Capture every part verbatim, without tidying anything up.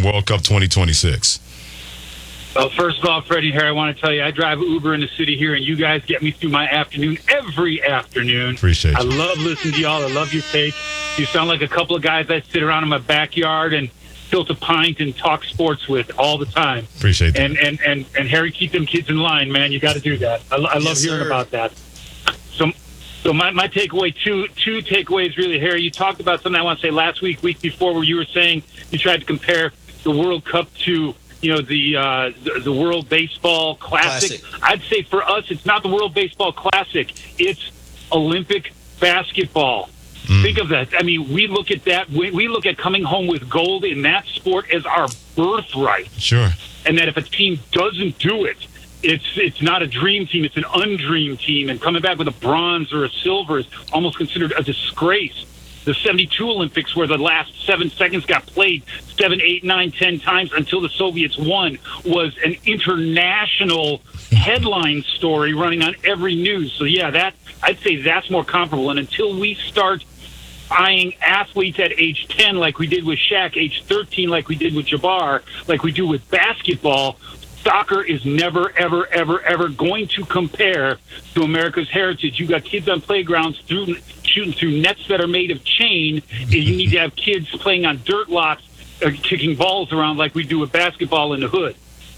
from World Cup twenty twenty-six? Well, first of all, Freddie here, I want to tell you, I drive Uber in the city here, and you guys get me through my afternoon every afternoon. Appreciate you. I love listening to y'all. I love your take. You sound like a couple of guys I sit around in my backyard and tilt a pint and talk sports with all the time. Appreciate that. And, and, and, and Harry, keep them kids in line, man. You got to do that. I, I love Yes, hearing sir. about that. So, so my, my takeaway, two two takeaways really, Harry. You talked about something I want to say last week, week before, where you were saying you tried to compare the World Cup to, you know, the, uh, the the World Baseball Classic. Classic. I'd say for us, it's not the World Baseball Classic. It's Olympic basketball. Mm. Think of that. I mean, we look at that. We, we look at coming home with gold in that sport as our birthright. Sure. And that if a team doesn't do it, it's it's not a dream team. It's an undreamed team. And coming back with a bronze or a silver is almost considered a disgrace. The seventy-two Olympics, where the last seven seconds got played seven, eight, nine, ten times until the Soviets won, was an international headline story running on every news. So, yeah, that I'd say that's more comparable. And until we start eyeing athletes at age ten like we did with Shaq, age thirteen like we did with Jabbar, like we do with basketball, soccer is never, ever, ever, ever going to compare to America's heritage. You got kids on playgrounds through, shooting through nets that are made of chain. You need to have kids playing on dirt lots, uh, kicking balls around like we do with basketball in the hood.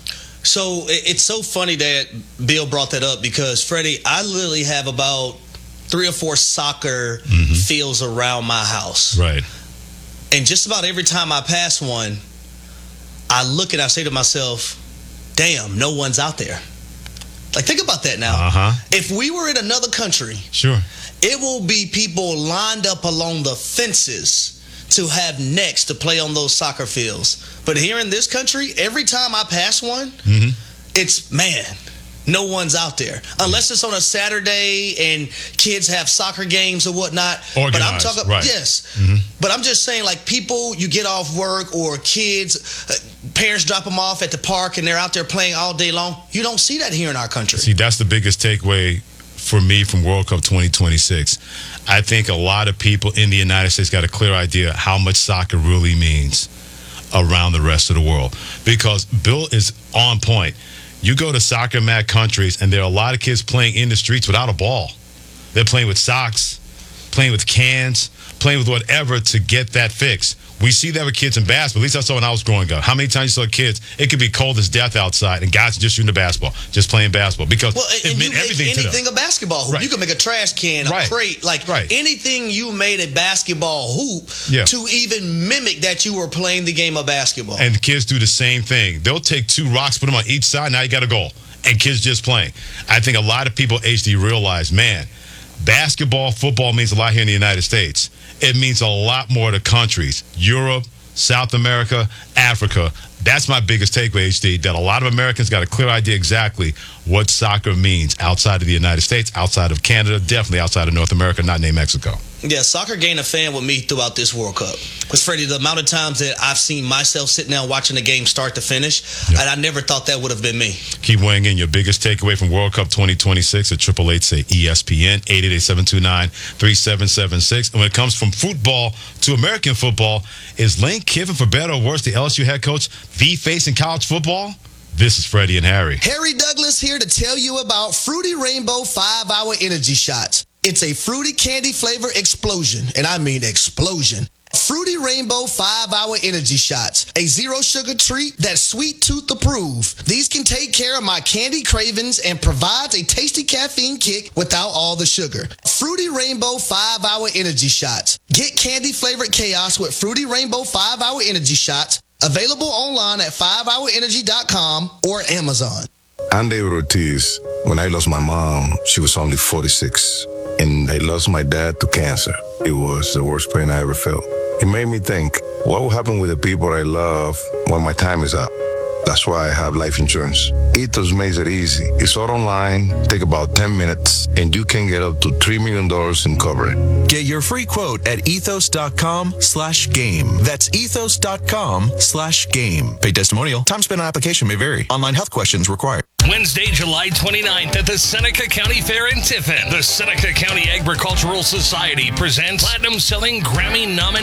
So it's so funny that Bill brought that up because, Freddie, I literally have about three or four soccer mm-hmm. fields around my house. Right. And just about every time I pass one, I look and I say to myself, damn, no one's out there. Like, think about that now. Uh-huh. If we were in another country, sure, it will be people lined up along the fences to have nets to play on those soccer fields. But here in this country, every time I pass one, mm-hmm. it's, man, no one's out there. Unless it's on a Saturday and kids have soccer games or whatnot. Organized, but I'm talking, right. yes. Mm-hmm. But I'm just saying, like, people, you get off work or kids, uh, parents drop them off at the park and they're out there playing all day long. You don't see that here in our country. See, that's the biggest takeaway for me from World Cup twenty twenty-six. I think a lot of people in the United States got a clear idea how much soccer really means around the rest of the world. Because Bill is on point. You go to soccer-mad countries, and there are a lot of kids playing in the streets without a ball. They're playing with socks, playing with cans, playing with whatever to get that fix. We see that with kids in basketball. At least I saw when I was growing up. How many times you saw kids, it could be cold as death outside, and guys just shooting the basketball, just playing basketball. Because well, it and meant you everything make to them. anything a basketball hoop. Right. You can make a trash can, a right. crate, like right. anything you made a basketball hoop yeah. to even mimic that you were playing the game of basketball. And the kids do the same thing. They'll take two rocks, put them on each side, now you got a goal. And kids just playing. I think a lot of people, H D, realize, man, basketball, football means a lot here in the United States. It means a lot more to countries. Europe, South America, Africa. That's my biggest takeaway, H D, that a lot of Americans got a clear idea exactly what soccer means outside of the United States, outside of Canada, definitely outside of North America, not named Mexico. Yeah, soccer gained a fan with me throughout this World Cup. Because, Freddie, the amount of times that I've seen myself sitting down watching the game start to finish, yep. and I never thought that would have been me. Keep weighing in your biggest takeaway from World Cup twenty twenty-six at triple eight say E S P N, eight eight eight, seven two nine, three seven seven six. And when it comes from football to American football, is Lane Kiffin, for better or worse, the L S U head coach, the face in college football? This is Freddie and Harry. Harry Douglas here to tell you about Fruity Rainbow five hour Energy Shots. It's a fruity candy flavor explosion, and I mean explosion. Fruity Rainbow five hour Energy Shots, a zero-sugar treat that's sweet tooth approved. These can take care of my candy cravings and provides a tasty caffeine kick without all the sugar. Fruity Rainbow five hour Energy Shots. Get candy-flavored chaos with Fruity Rainbow five hour Energy Shots. Available online at five hour energy dot com or Amazon. I'm David Ortiz. When I lost my mom, she was only forty-six. And I lost my dad to cancer. It was the worst pain I ever felt. It made me think, what will happen with the people I love when my time is up? That's why I have life insurance. Ethos makes it easy. It's all online, take about ten minutes, and you can get up to three million dollars in coverage. Get your free quote at ethos.com slash game. That's ethos.com slash game. Paid testimonial. Time spent on application may vary. Online health questions required. Wednesday, July twenty-ninth at the Seneca County Fair in Tiffin. The Seneca County Agricultural Society presents platinum-selling, Grammy-nominated